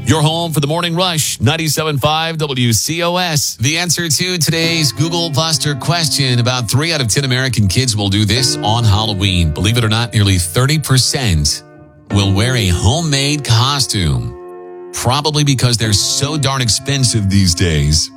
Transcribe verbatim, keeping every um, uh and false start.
Your home for the Morning Rush, ninety-seven point five W C O S. The answer to today's Google Buster question: about three out of ten American kids will do this on Halloween. Believe it or not, nearly thirty percent will wear a homemade costume. Probably because they're so darn expensive these days.